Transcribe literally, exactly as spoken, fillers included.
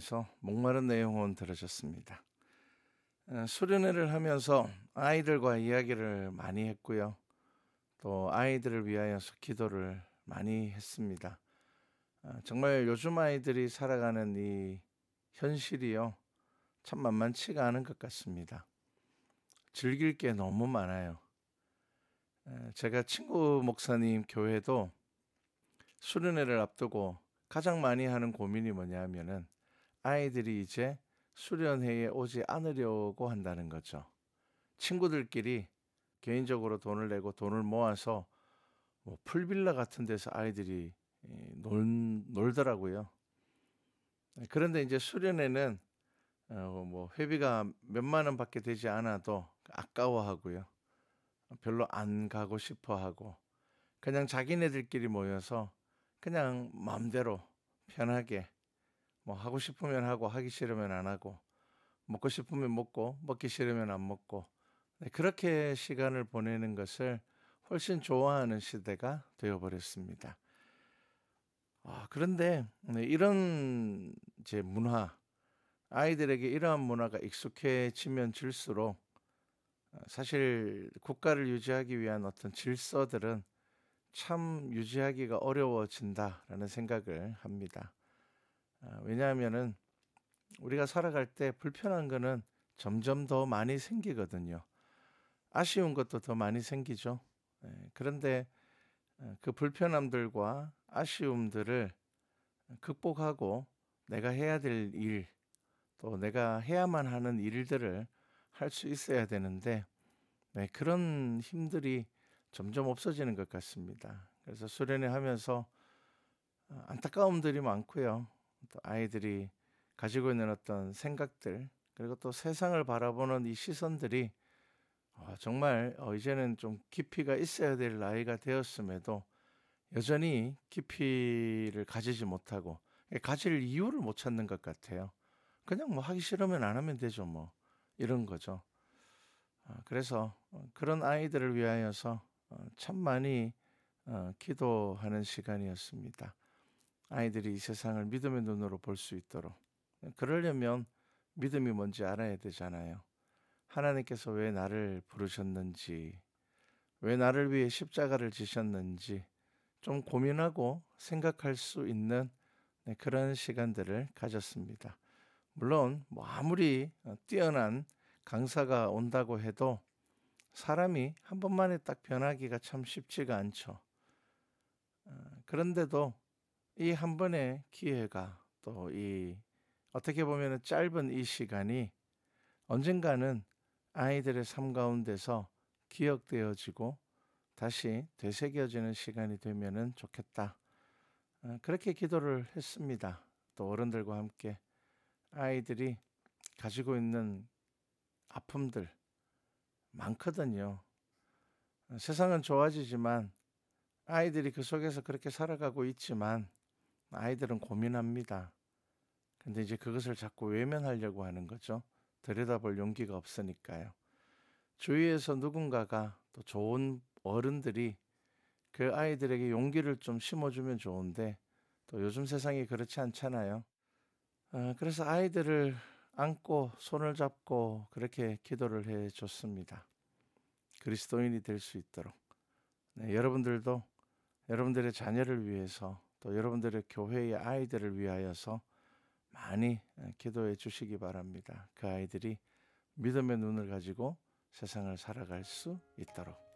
위해서 목마른 내 영혼 들으셨습니다. 어, 수련회를 하면서 아이들과 이야기를 많이 했고요. 또 아이들을 위하여서 기도를 많이 했습니다. 아, 정말 요즘 아이들이 살아가는 이 현실이요. 참 만만치가 않은 것 같습니다. 즐길 게 너무 많아요. 에, 제가 친구 목사님 교회도 수련회를 앞두고 가장 많이 하는 고민이 뭐냐 하면은 아이들이 이제 수련회에 오지 않으려고 한다는 거죠. 친구들끼리 개인적으로 돈을 내고 돈을 모아서 뭐 풀빌라 같은 데서 아이들이 이, 놀, 놀더라고요. 그런데 이제 수련회는 어, 뭐 회비가 몇만 원밖에 되지 않아도 아까워하고요. 별로 안 가고 싶어 하고 그냥 자기네들끼리 모여서 그냥 마음대로 편하게 뭐 하고 싶으면 하고 하기 싫으면 안 하고 먹고 싶으면 먹고 먹기 싫으면 안 먹고 네, 그렇게 시간을 보내는 것을 훨씬 좋아하는 시대가 되어버렸습니다. 아, 그런데 네, 이런 이제 문화, 아이들에게 이러한 문화가 익숙해지면 질수록 사실 국가를 유지하기 위한 어떤 질서들은 참 유지하기가 어려워진다라는 생각을 합니다. 아, 왜냐하면은 우리가 살아갈 때 불편한 거는 점점 더 많이 생기거든요. 아쉬운 것도 더 많이 생기죠. 예, 그런데 어, 그 불편함들과 아쉬움들을 극복하고 내가 해야 될 일, 또 내가 해야만 하는 일들을 할 수 있어야 되는데 네, 그런 힘들이 점점 없어지는 것 같습니다. 그래서 수련회 하면서 어, 안타까움들이 많고요. 또 아이들이 가지고 있는 어떤 생각들, 그리고 또 세상을 바라보는 이 시선들이 어, 정말 어, 이제는 좀 깊이가 있어야 될 나이가 되었음에도 여전히 깊이를 가지지 못하고 가질 이유를 못 찾는 것 같아요. 그냥 뭐 하기 싫으면 안 하면 되죠, 뭐 이런 거죠. 아, 그래서 어, 그런 아이들을 위하여서 어, 참 많이 어, 기도하는 시간이었습니다. 아이들이 이 세상을 믿음의 눈으로 볼 수 있도록. 그러려면 믿음이 뭔지 알아야 되잖아요. 하나님께서 왜 나를 부르셨는지, 왜 나를 위해 십자가를 지셨는지 좀 고민하고 생각할 수 있는 네, 그런 시간들을 가졌습니다. 물론 뭐 아무리 어, 뛰어난 강사가 온다고 해도 사람이 한 번만에 딱 변하기가 참 쉽지가 않죠. 어, 그런데도 이 한 번의 기회가 또 이 어떻게 보면 짧은 이 시간이 언젠가는 아이들의 삶 가운데서 기억되어지고 다시 되새겨지는 시간이 되면은 좋겠다. 어, 그렇게 기도를 했습니다. 또 어른들과 함께 아이들이 가지고 있는 아픔들 많거든요. 어, 세상은 좋아지지만 아이들이 그 속에서 그렇게 살아가고 있지만 아이들은 고민합니다. 근데 이제 그것을 자꾸 외면하려고 하는 거죠. 들여다볼 용기가 없으니까요. 주위에서 누군가가 또 좋은 어른들이 그 아이들에게 용기를 좀 심어주면 좋은데 또 요즘 세상이 그렇지 않잖아요. 아, 그래서 아이들을 안고 손을 잡고 그렇게 기도를 해 줬습니다. 그리스도인이 될 수 있도록. 네, 여러분들도 여러분들의 자녀를 위해서 또 여러분들의 교회의 아이들을 위하여서 많이 기도해 주시기 바랍니다. 그 아이들이 믿음의 눈을 가지고 세상을 살아갈 수 있도록.